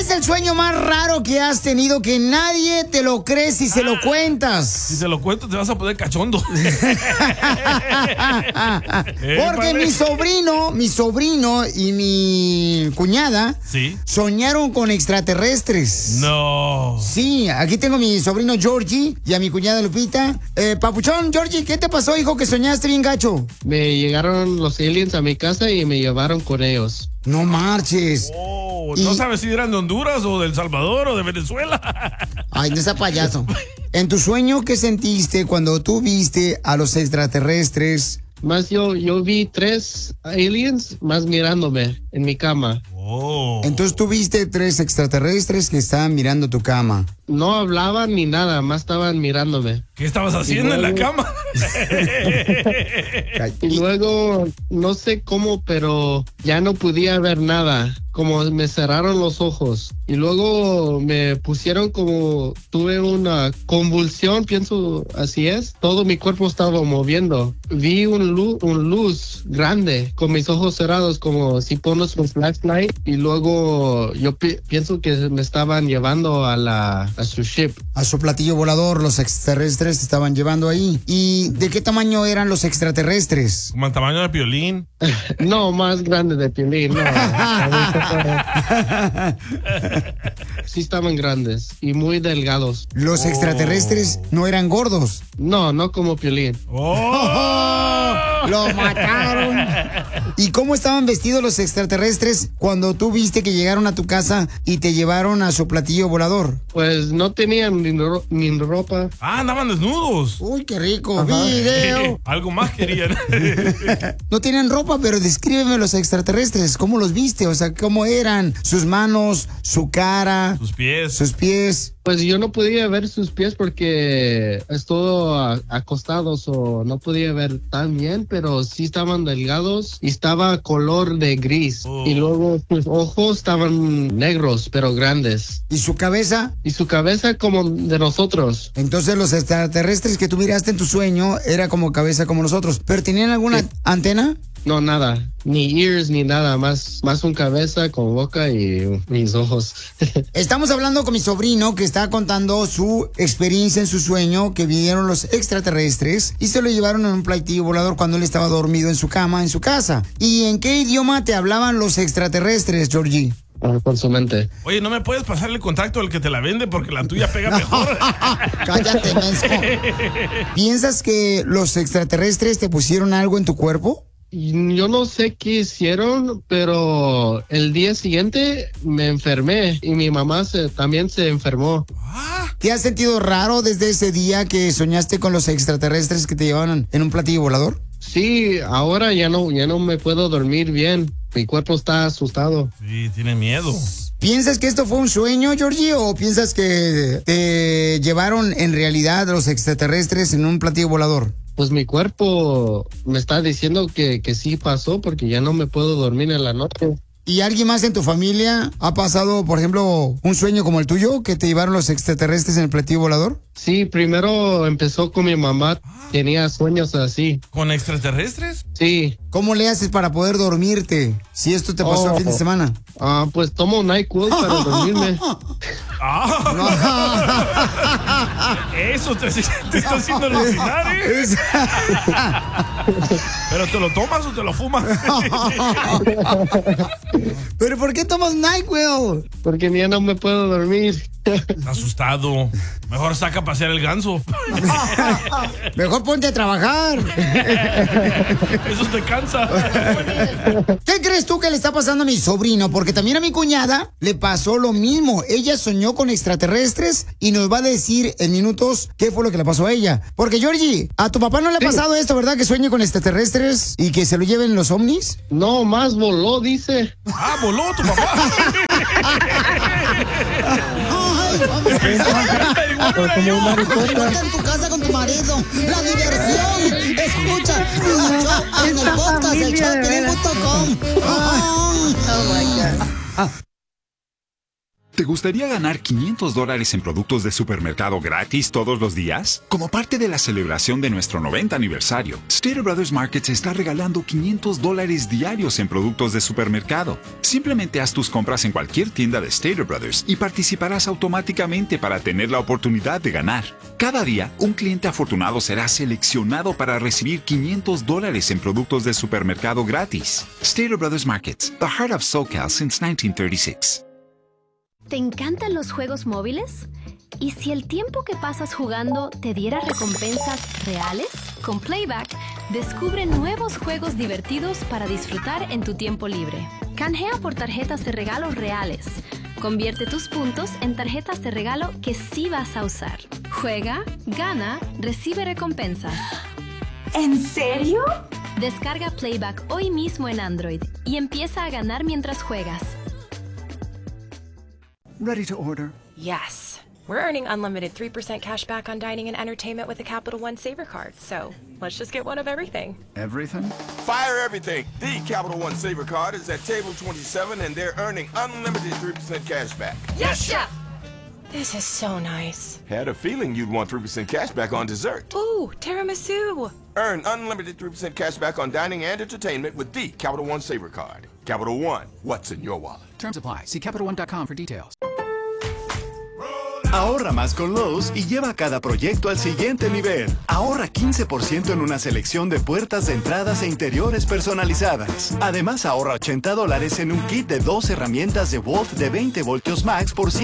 es el sueño más raro que has tenido que nadie te lo cree si se lo cuentas? Si te lo cuento te vas a poner cachondo. Porque mi sobrino y mi cuñada soñaron con extraterrestres. No. Sí, aquí tengo a mi sobrino Georgie y a mi cuñada Lupita. Papuchón, Georgie, ¿qué te pasó, hijo, que soñaste bien gacho? Me llegaron los aliens a mi casa y me llevaron con ellos. No marches. ¿No sabes si eran de Honduras o de El Salvador o de Venezuela? Ay, no sea payaso. En tu sueño, ¿qué sentiste cuando tú viste a los extraterrestres? Más yo vi 3 aliens más mirándome en mi cama. Entonces tú viste 3 extraterrestres que estaban mirando tu cama. No hablaban ni nada, más estaban mirándome. ¿Qué estabas haciendo en la cama? Y luego, no sé cómo, pero ya no podía ver nada. Como me cerraron los ojos. Y luego me pusieron como, tuve una convulsión, pienso, así es. Todo mi cuerpo estaba moviendo. Vi un luz grande con mis ojos cerrados, como si pones un flashlight. Y luego yo pienso que me estaban llevando a su ship. A su platillo volador, los extraterrestres te estaban llevando ahí. ¿Y de qué tamaño eran los extraterrestres? Como el tamaño de Piolín. No, más grande de Piolín, no. Sí estaban grandes y muy delgados. ¿Los extraterrestres no eran gordos? No como Piolín. ¡Lo mataron! ¿Y cómo estaban vestidos los extraterrestres cuando tú viste que llegaron a tu casa y te llevaron a su platillo volador? Pues no tenían ni ropa. Andaban desnudos. Uy, qué rico. Video. Algo más querían. No tenían ropa, pero descríbeme los extraterrestres. ¿Cómo los viste? O sea, ¿cómo eran? Sus manos, su cara. Sus pies. Sus pies. Pues yo no podía ver sus pies porque estuvo acostados o no podía ver tan bien, pero sí estaban delgados y estaba color de gris. Y luego sus ojos estaban negros, pero grandes. ¿Y su cabeza? Y su cabeza como de nosotros. Entonces los extraterrestres que tú miraste en tu sueño era como cabeza como nosotros. ¿Pero tenían alguna antena? No, nada. Ni ears, ni nada. Más un cabeza con boca y mis ojos. Estamos hablando con mi sobrino que está contando su experiencia en su sueño, que vinieron los extraterrestres y se lo llevaron en un platillo volador cuando él estaba dormido en su cama, en su casa. ¿Y en qué idioma te hablaban los extraterrestres, Georgie? Con su mente. Oye, ¿no me puedes pasar el contacto del que te la vende? Porque la tuya pega mejor. Cállate, menso. ¿Piensas que los extraterrestres te pusieron algo en tu cuerpo? Yo no sé qué hicieron, pero el día siguiente me enfermé y mi mamá también se enfermó. ¿Te has sentido raro desde ese día que soñaste con los extraterrestres que te llevaban en un platillo volador? Sí, ahora ya no me puedo dormir bien. Mi cuerpo está asustado. Sí, tiene miedo. ¿Piensas que esto fue un sueño, Georgie, o piensas que te llevaron en realidad los extraterrestres en un platillo volador? Pues mi cuerpo me está diciendo que sí pasó porque ya no me puedo dormir en la noche. ¿Y alguien más en tu familia ha pasado, por ejemplo, un sueño como el tuyo, que te llevaron los extraterrestres en el platillo volador? Sí, primero empezó con mi mamá. Tenía sueños así. ¿Con extraterrestres? Sí. ¿Cómo le haces para poder dormirte si esto te pasó el fin de semana? Pues tomo NyQuil para dormirme. Eso te está haciendo alucinar, ¿eh? ¿Pero te lo tomas o te lo fumas? ¿Pero por qué tomas NyQuil? Porque ya no me puedo dormir. Está asustado. Mejor saca a pasear el ganso. Mejor ponte a trabajar. Eso te cansa. ¿Qué crees tú que le está pasando a mi sobrino? Porque también a mi cuñada le pasó lo mismo. Ella soñó con extraterrestres y nos va a decir en minutos qué fue lo que le pasó a ella. Porque, Georgie, a tu papá no le ha pasado esto, ¿verdad? Que sueñe con extraterrestres y que se lo lleven los ovnis. No, más voló, dice. Voló tu papá. En tu casa con tu marido. La diversión. Escucha el show en el podcast, el showdepiolín.com. Oh my God. ¿Te gustaría ganar $500 en productos de supermercado gratis todos los días? Como parte de la celebración de nuestro 90 aniversario, Stater Brothers Markets está regalando $500 diarios en productos de supermercado. Simplemente haz tus compras en cualquier tienda de Stater Brothers y participarás automáticamente para tener la oportunidad de ganar. Cada día, un cliente afortunado será seleccionado para recibir $500 en productos de supermercado gratis. Stater Brothers Markets, the heart of SoCal since 1936. ¿Te encantan los juegos móviles? ¿Y si el tiempo que pasas jugando te diera recompensas reales? Con Playback, descubre nuevos juegos divertidos para disfrutar en tu tiempo libre. Canjea por tarjetas de regalo reales. Convierte tus puntos en tarjetas de regalo que sí vas a usar. Juega, gana, recibe recompensas. ¿En serio? Descarga Playback hoy mismo en Android y empieza a ganar mientras juegas. Ready to order. Yes. We're earning unlimited 3% cash back on dining and entertainment with the Capital One Saver Card. So let's just get one of everything. Everything? Fire everything. The Capital One Saver Card is at table 27 and they're earning unlimited 3% cash back. Yes, Chef! This is so nice. Had a feeling you'd want 3% cash back on dessert. Ooh, tiramisu. Earn unlimited 3% cash back on dining and entertainment with the Capital One Saver Card. Capital One, what's in your wallet? Terms apply. See CapitalOne.com for details. Ahorra más con Lowe's y lleva cada proyecto al siguiente nivel. Ahorra 15% en una selección de puertas de entradas e interiores personalizadas. Además, ahorra $80 en un kit de 2 herramientas de Wolf de 20 voltios max por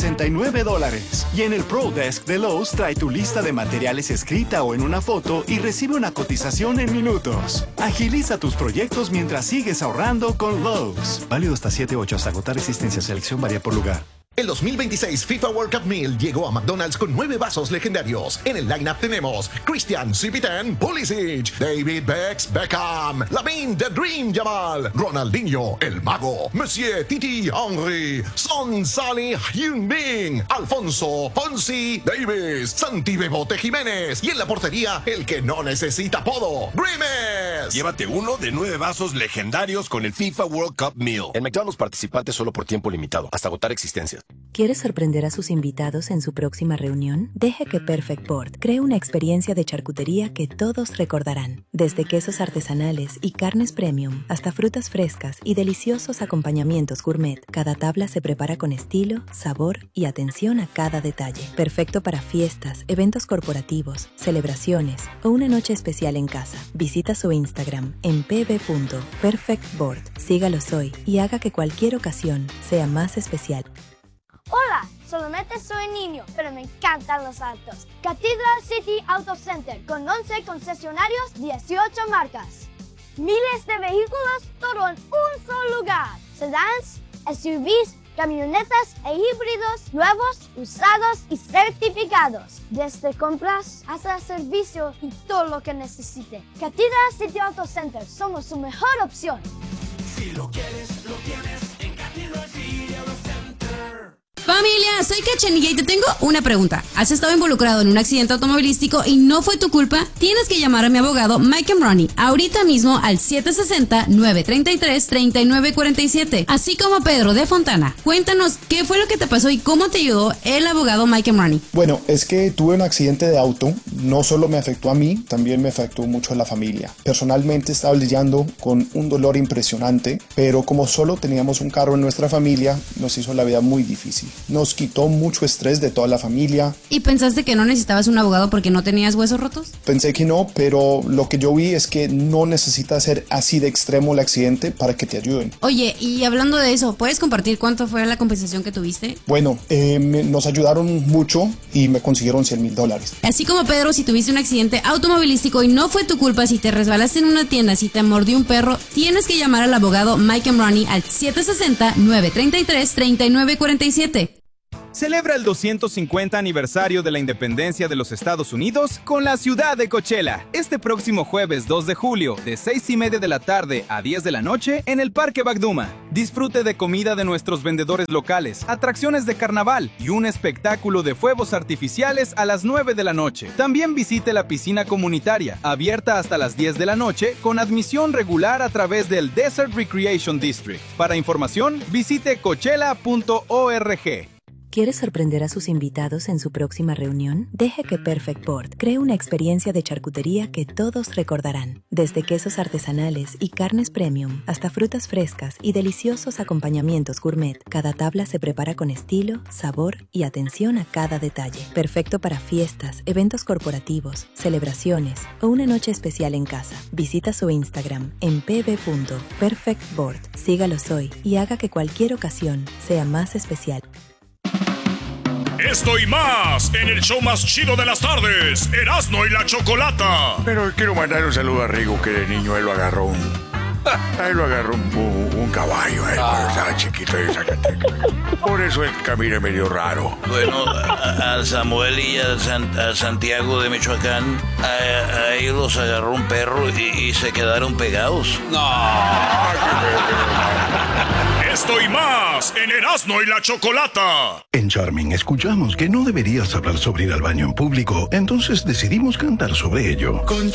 $169. Y en el Pro Desk de Lowe's trae tu lista de materiales escrita o en una foto y recibe una cotización en minutos. Agiliza tus proyectos mientras sigues ahorrando con Lowe's. Válido hasta 7/8 hasta agotar existencia. Selección varía por lugar. El 2026 FIFA World Cup Meal llegó a McDonald's con 9 vasos legendarios. En el lineup tenemos Christian Civitan Pulisic, David Beckham, Lamine The Dream Jamal, Ronaldinho El Mago, Monsieur Titi Henry, Son Salih Heung-min, Alfonso Fonsi Davis, Santi Bebote Jiménez y en la portería el que no necesita apodo, Grimes. Llévate uno de 9 vasos legendarios con el FIFA World Cup Meal. En McDonald's participantes solo por tiempo limitado, hasta agotar existencias. ¿Quiere sorprender a sus invitados en su próxima reunión? Deje que Perfect Board cree una experiencia de charcutería que todos recordarán. Desde quesos artesanales y carnes premium hasta frutas frescas y deliciosos acompañamientos gourmet, cada tabla se prepara con estilo, sabor y atención a cada detalle. Perfecto para fiestas, eventos corporativos, celebraciones o una noche especial en casa. Visita su Instagram en pb.perfectboard. Sígalos hoy y haga que cualquier ocasión sea más especial. Hola, solamente soy niño, pero me encantan los autos. Cathedral City Auto Center, con 11 concesionarios, 18 marcas. Miles de vehículos, todo en un solo lugar. Sedans, SUVs, camionetas e híbridos, nuevos, usados y certificados. Desde compras hasta servicio y todo lo que necesite. Cathedral City Auto Center, somos su mejor opción. Si lo quieres, lo tienes en Cathedral City Auto Center. Familia, soy Cachanilla y te tengo una pregunta. ¿Has estado involucrado en un accidente automovilístico y no fue tu culpa? Tienes que llamar a mi abogado Mike Ronnie ahorita mismo al 760-933-3947, así como Pedro de Fontana. Cuéntanos qué fue lo que te pasó y cómo te ayudó el abogado Mike Ronnie. Bueno, es que tuve un accidente de auto. No solo me afectó a mí, también me afectó mucho a la familia. Personalmente estaba lidiando con un dolor impresionante, pero como solo teníamos un carro en nuestra familia, nos hizo la vida muy difícil. Nos quitó mucho estrés de toda la familia. ¿Y pensaste que no necesitabas un abogado porque no tenías huesos rotos? Pensé que no, pero lo que yo vi es que no necesita ser así de extremo el accidente para que te ayuden. Oye, y hablando de eso, ¿puedes compartir cuánto fue la compensación que tuviste? Bueno, nos ayudaron mucho y me consiguieron $100,000. Así como Pedro, si tuviste un accidente automovilístico y no fue tu culpa, si te resbalaste en una tienda, si te mordió un perro, tienes que llamar al abogado Mike Ronnie al 760-933-3947. celebra el 250 aniversario de la independencia de los Estados Unidos con la ciudad de Coachella. Este próximo jueves 2 de julio, de 6:30 de la tarde a 10 de la noche, en el Parque Bacduma. Disfrute de comida de nuestros vendedores locales, atracciones de carnaval y un espectáculo de fuegos artificiales a las 9 de la noche. También visite la piscina comunitaria, abierta hasta las 10 de la noche, con admisión regular a través del Desert Recreation District. Para información, visite coachella.org. ¿Quiere sorprender a sus invitados en su próxima reunión? Deje que Perfect Board cree una experiencia de charcutería que todos recordarán. Desde quesos artesanales y carnes premium hasta frutas frescas y deliciosos acompañamientos gourmet, cada tabla se prepara con estilo, sabor y atención a cada detalle. Perfecto para fiestas, eventos corporativos, celebraciones o una noche especial en casa. Visita su Instagram en pb.perfectboard. Sígalos hoy y haga que cualquier ocasión sea más especial. Esto y más en el show más chido de las tardes, Erasmo y la Chocolata. Pero quiero mandar un saludo a Rigo, que de niño él lo agarró un caballo cuando estaba chiquito en Zacatecas. Por eso él camina medio raro. Bueno, a Samuel y a Santiago de Michoacán, a ellos los agarró un perro y se quedaron pegados. Esto y más en Erasmo y la Chocolata. En Charming escuchamos que no deberías hablar sobre ir al baño en público, entonces decidimos cantar sobre ello.